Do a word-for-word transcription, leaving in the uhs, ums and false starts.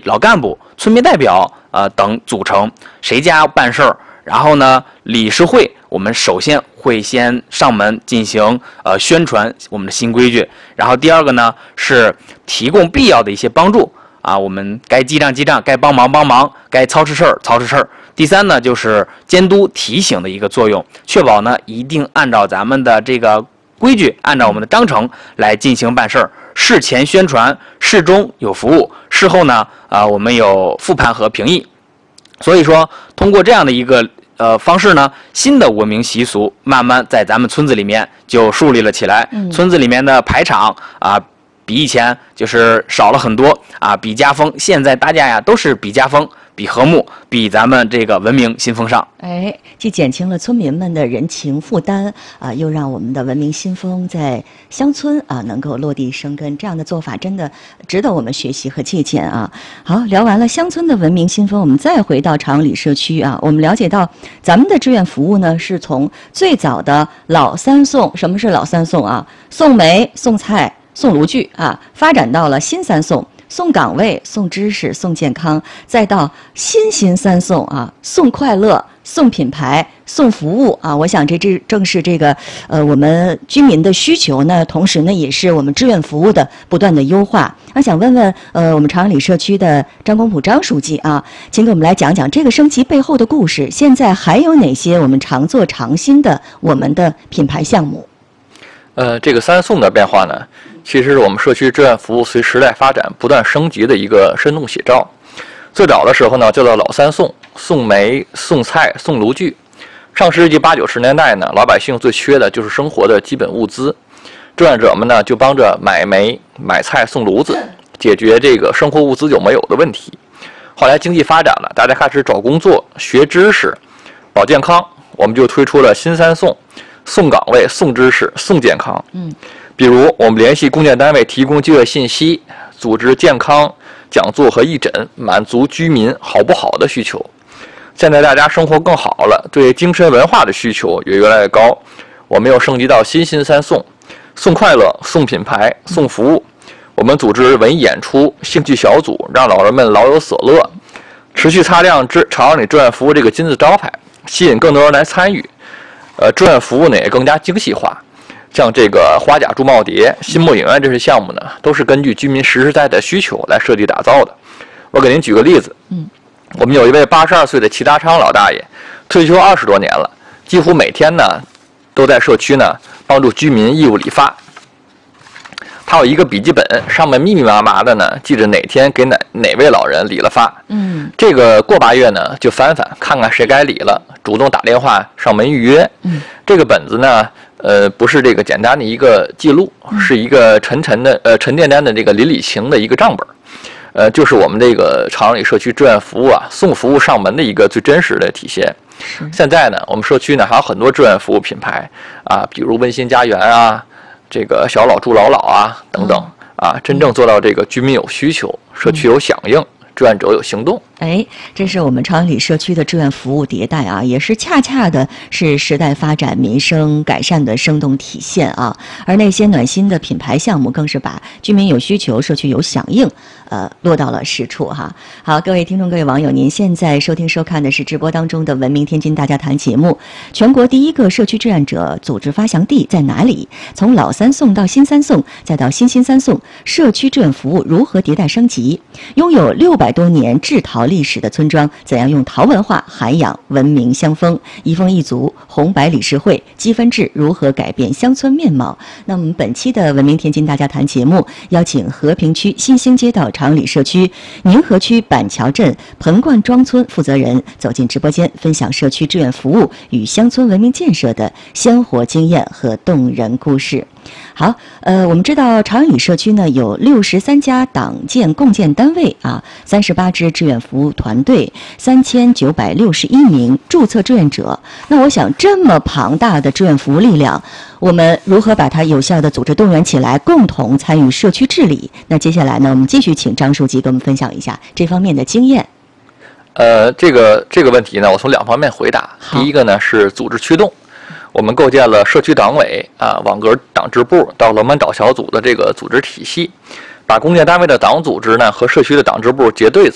老干部、村民代表呃等组成，谁家办事儿，然后呢，理事会我们首先会先上门进行呃宣传我们的新规矩，然后第二个呢是提供必要的一些帮助啊，我们该记账记账，该帮忙帮忙，该操持事儿操持事儿。第三呢就是监督提醒的一个作用，确保呢一定按照咱们的这个规矩，按照我们的章程来进行办事儿。事前宣传，事中有服务，事后呢啊、呃、我们有复盘和评议。所以说，通过这样的一个呃方式呢，新的文明习俗慢慢在咱们村子里面就树立了起来。嗯、村子里面的排场啊，比以前就是少了很多啊，比家风。现在大家呀都是比家风，比和睦，比咱们这个文明新风尚。 哎，既减轻了村民们的人情负担啊，又让我们的文明新风在乡村啊能够落地生根。这样的做法真的值得我们学习和借鉴啊。好，聊完了乡村的文明新风，我们再回到长里社区啊。我们了解到，咱们的志愿服务呢，是从最早的老三送，什么是老三送啊？送煤、送菜、送炉具啊，发展到了新三送。送岗位、送知识、送健康，再到新新三送啊，送快乐、送品牌、送服务啊。我想这这正是这个呃我们居民的需求呢，同时呢也是我们志愿服务的不断的优化。那想问问呃我们长里社区的张公朴张书记啊，请给我们来讲讲这个升级背后的故事。现在还有哪些我们常做常新的我们的品牌项目？ 呃，这个三送的变化呢，其实是我们社区志愿服务随时代发展不断升级的一个生动写照。最早的时候呢，叫做老三送，送煤、送菜、送炉具。上世纪八九十年代呢，老百姓最缺的就是生活的基本物资，志愿者们呢就帮着买煤、买菜、送炉子，解决这个生活物资有没有的问题。后来经济发展了，大家开始找工作、学知识、保健康，我们就推出了新三送。送岗位、送知识、送健康。嗯，比如我们联系公建单位提供就业信息，组织健康讲座和义诊，满足居民好不好的需求。现在大家生活更好了，对精神文化的需求也越来越高。我们又升级到新新三送，送快乐、送品牌、送服务。我们组织文艺演出、兴趣小组，让老人们老有所乐。持续擦亮志长里志愿服务这个金字招牌，吸引更多人来参与。呃，志愿服务呢也更加精细化，像这个花甲筑帽蝶、新墨影院这些项目呢，都是根据居民实实在在的需求来设计打造的。我给您举个例子，嗯，我们有一位八十二岁的齐达昌老大爷，退休二十多年了，几乎每天呢都在社区呢帮助居民义务理发。他有一个笔记本，上面密密麻麻的呢记着哪天给哪哪位老人理了发。嗯，这个过八月呢就翻翻看看谁该理了，主动打电话上门预约。嗯，这个本子呢，呃，不是这个简单的一个记录，是一个沉沉的呃沉甸甸的这个邻里情的一个账本。呃，就是我们这个长里社区志愿服务啊，送服务上门的一个最真实的体现。现在呢，我们社区呢还有很多志愿服务品牌啊，比如温馨家园啊。这个小老助老老啊等等啊，真正做到这个居民有需求，社区有响应，志愿者有行动。 哎，这是我们长里社区的志愿服务迭代啊，也是恰恰的是时代发展、民生改善的生动体现啊。而那些暖心的品牌项目，更是把居民有需求、社区有响应，呃，落到了实处哈。好，各位听众、各位网友，您现在收听收看的是直播当中的《文明天津大家谈》节目。全国第一个社区志愿者组织发祥地在哪里？从老三送到新三送，再到新新三送，社区志愿服务如何迭代升级？拥有六百多年制陶历史的村庄，怎样用陶文化涵养文明乡风？一风一族、红白理事会、积分制如何改变乡村面貌？那么本期的《文明天津大家谈》节目，邀请和平区新兴街道长里社区宁河区板桥镇彭冠庄村负责人走进直播间，分享社区志愿服务与乡村文明建设的鲜活经验和动人故事。好，呃，我们知道长里社区呢有六十三家党建共建单位啊，三十八支志愿服务团队，三千九百六十一名注册志愿者。那我想，这么庞大的志愿服务力量，我们如何把它有效的组织动员起来，共同参与社区治理？那接下来呢，我们继续请张书记给我们分享一下这方面的经验。 呃，这个这个问题呢，我从两方面回答。第一个呢是组织驱动。我们构建了社区党委啊、网格党支部到龙门岛小组的这个组织体系，把公建单位的党组织呢和社区的党支部结对